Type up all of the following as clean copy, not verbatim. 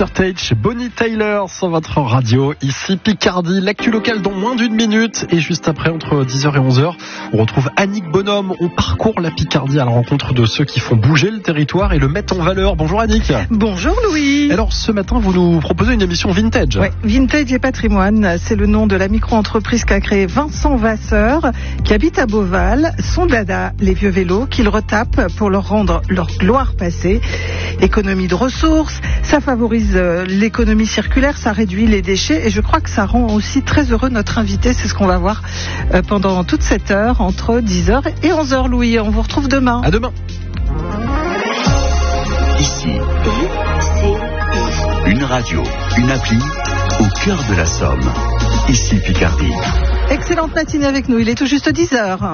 Sertage, Bonnie Tyler sur votre radio, ici Picardie, l'actu locale dans moins d'une minute et juste après entre 10h et 11h, on retrouve Annick Bonhomme, on parcourt la Picardie à la rencontre de ceux qui font bouger le territoire et le mettent en valeur. Bonjour Annick. Bonjour Louis. Alors ce matin vous nous proposez une émission vintage. Ouais, Vintage et Patrimoine, c'est le nom de la micro-entreprise qu'a créé Vincent Vasseur qui habite à Beauval. Son dada, les vieux vélos qu'il retape pour leur rendre leur gloire passée. Économie de ressources, ça favorise l'économie circulaire, ça réduit les déchets et je crois que ça rend aussi très heureux notre invité. C'est ce qu'on va voir pendant toute cette heure entre 10h et 11h Louis. On vous retrouve demain. À demain. Ici, une radio, une appli au cœur de la Somme. Ici Picardie. Excellente matinée avec nous, il est tout juste 10h.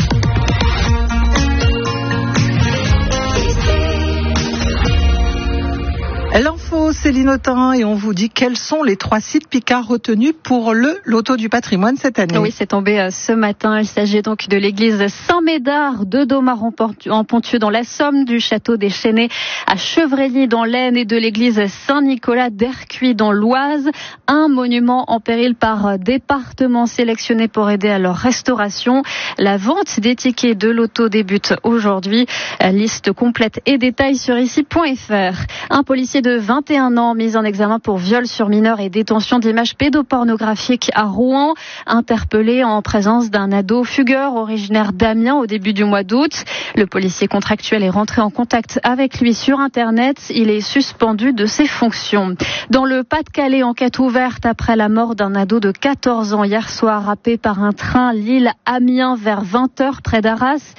L'info, Céline Autain, et on vous dit quels sont les 3 sites Picard retenus pour le Loto du patrimoine cette année. Oui, c'est tombé ce matin. Il s'agit donc de l'église Saint-Médard de Domar-en-Ponthieu dans la Somme, du château des Chênaies à Chevreilly dans l'Aisne et de l'église Saint-Nicolas d'Ercuis dans l'Oise. Un monument en péril par département sélectionné pour aider à leur restauration. La vente des tickets de Loto débute aujourd'hui. Liste complète et détails sur ici.fr. Un policier de 21 ans mis en examen pour viol sur mineur et détention d'images pédopornographiques à Rouen, interpellé en présence d'un ado fugueur originaire d'Amiens au début du mois d'août. Le policier contractuel est rentré en contact avec lui sur Internet. Il est suspendu de ses fonctions. Dans le Pas-de-Calais, enquête ouverte après la mort d'un ado de 14 ans hier soir, happé par un train Lille-Amiens vers 20h près d'Arras.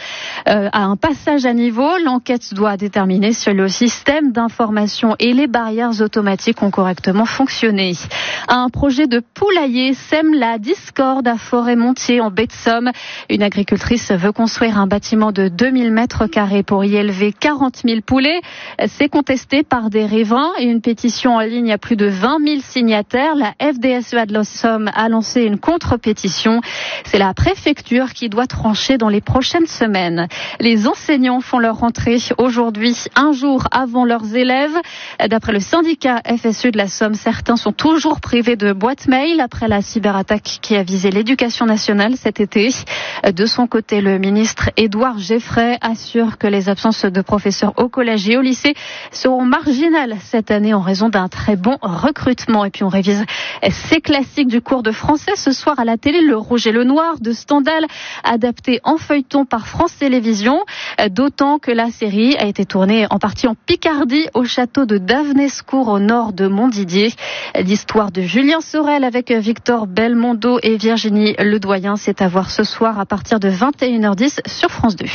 À un passage à niveau, l'enquête doit déterminer si le système d'information et les barrières automatiques ont correctement fonctionné. Un projet de poulailler sème la discorde à Forêt-Montier en baie de Somme. Une agricultrice veut construire un bâtiment de 2000 mètres carrés pour y élever 40 000 poulets. C'est contesté par des riverains et une pétition en ligne à plus de 20 000 signataires. La FDSEA de la Somme a lancé une contre-pétition. C'est la préfecture qui doit trancher dans les prochaines semaines. Les enseignants font leur rentrée aujourd'hui, un jour avant leurs élèves. D'après le syndicat FSU de la Somme, certains sont toujours privés de boîte mail après la cyberattaque qui a visé l'éducation nationale cet été. De son côté, le ministre Édouard Geffray assure que les absences de professeurs au collège et au lycée seront marginales cette année en raison d'un très bon recrutement. Et puis on révise ces classiques du cours de français ce soir à la télé, Le Rouge et le Noir de Stendhal, adapté en feuilleton par France Télévisions, d'autant que la série a été tournée en partie en Picardie au château de Davenescourt au nord de Montdidier. L'histoire de Julien Sorel avec Victor Belmondo et Virginie Ledoyen, c'est à voir ce soir à partir de 21h10 sur France 2.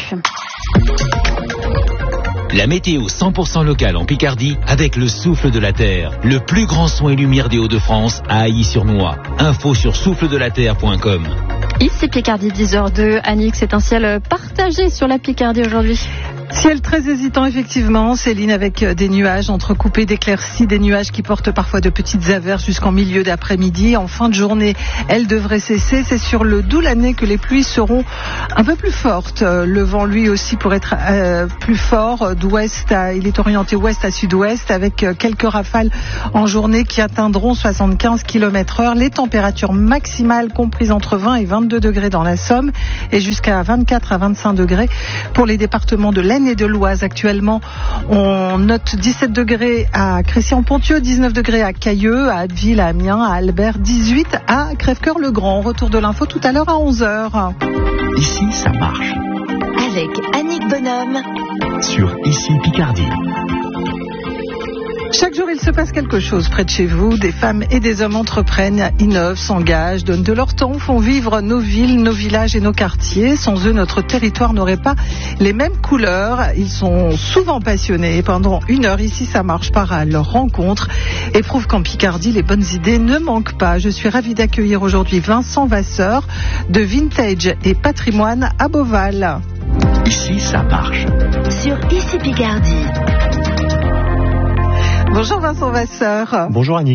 La météo 100% locale en Picardie avec le souffle de la terre. Le plus grand son et lumière des Hauts-de-France à Ailly-sur-Noix. Info sur souffledelaterre.com. Ici Picardie 10h02. Annick, c'est un ciel partagé sur la Picardie aujourd'hui. Ciel très hésitant effectivement, Céline, avec des nuages entrecoupés d'éclaircies, des nuages qui portent parfois de petites averses jusqu'en milieu d'après-midi. En fin de journée, elles devraient cesser. C'est sur le Doulanais que les pluies seront un peu plus fortes. Le vent, lui aussi, pourrait être plus fort. Il est orienté ouest à sud-ouest avec quelques rafales en journée qui atteindront 75 km/h. Les températures maximales comprises entre 20 et 22 degrés dans la Somme et jusqu'à 24 à 25 degrés pour les départements de l'Aisne et de l'Oise. Actuellement, on note 17 degrés à Crécy-en-Ponthieu, 19 degrés à Cailleux, à Abbeville, à Amiens, à Albert, 18 à Crèvecoeur-le-Grand. Retour de l'info tout à l'heure à 11h. Ici, ça marche. Avec Annick Bonhomme Sur Ici Picardie. Chaque jour, il se passe quelque chose près de chez vous. Des femmes et des hommes entreprennent, innovent, s'engagent, donnent de leur temps, font vivre nos villes, nos villages et nos quartiers. Sans eux, notre territoire n'aurait pas les mêmes couleurs. Ils sont souvent passionnés. Pendant 1 heure, ici, ça marche part à leur rencontre et prouve qu'en Picardie, les bonnes idées ne manquent pas. Je suis ravie d'accueillir aujourd'hui Vincent Vasseur de Vintage et Patrimoine à Beauval. Ici, ça marche. sur Ici Picardie. Bonjour Vincent Vasseur. Bonjour Annick.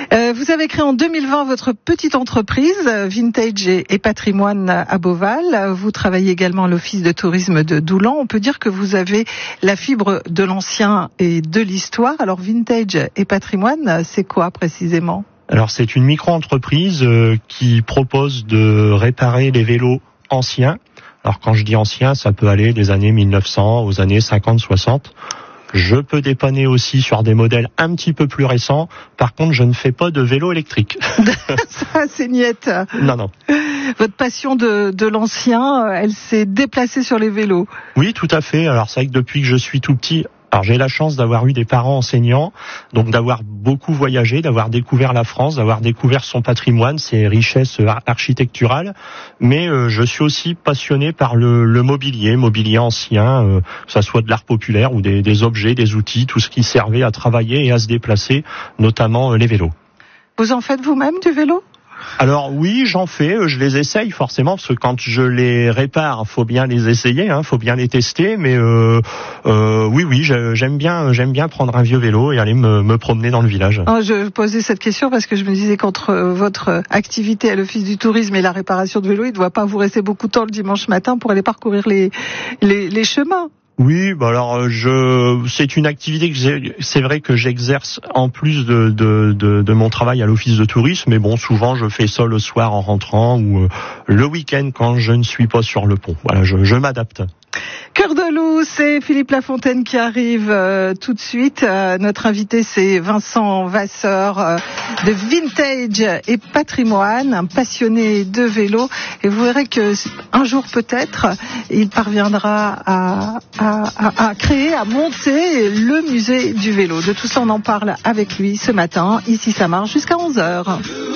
Vous avez créé en 2020 votre petite entreprise Vintage et Patrimoine à Beauval. Vous travaillez également à l'office de tourisme de Doulan. On peut dire que vous avez la fibre de l'ancien et de l'histoire. Alors Vintage et Patrimoine, c'est quoi précisément ? Alors c'est une micro-entreprise qui propose de réparer les vélos anciens. Alors quand je dis anciens, ça peut aller des années 1900 aux années 50-60. Je peux dépanner aussi sur des modèles un petit peu plus récents. Par contre, je ne fais pas de vélo électrique. Ça, c'est niette. Non. Votre passion de l'ancien, elle s'est déplacée sur les vélos. Oui, tout à fait. Alors c'est vrai que depuis que je suis tout petit, alors j'ai la chance d'avoir eu des parents enseignants, donc d'avoir beaucoup voyagé, d'avoir découvert la France, d'avoir découvert son patrimoine, ses richesses architecturales. Mais je suis aussi passionné par le mobilier ancien, que ça soit de l'art populaire ou des objets, des outils, tout ce qui servait à travailler et à se déplacer, notamment les vélos. Vous en faites vous-même du vélo ? Alors oui, j'en fais, je les essaye forcément parce que quand je les répare, faut bien les essayer, faut bien les tester. Mais oui, j'aime bien prendre un vieux vélo et aller me promener dans le village. Je posais cette question parce que je me disais qu'entre votre activité à l'office du tourisme et la réparation de vélo, il ne doit pas vous rester beaucoup de temps le dimanche matin pour aller parcourir les chemins. Oui, alors c'est une activité que c'est vrai que j'exerce en plus de mon travail à l'office de tourisme, mais bon, souvent je fais ça le soir en rentrant ou le week-end quand je ne suis pas sur le pont. Voilà, je m'adapte. Cœur de loup, c'est Philippe Lafontaine qui arrive tout de suite. Notre invité, c'est Vincent Vasseur de Vintage et Patrimoine, un passionné de vélo. Et vous verrez que un jour peut-être, il parviendra à créer, à monter le musée du vélo. De tout ça, on en parle avec lui ce matin. Ici, ça marche jusqu'à 11h.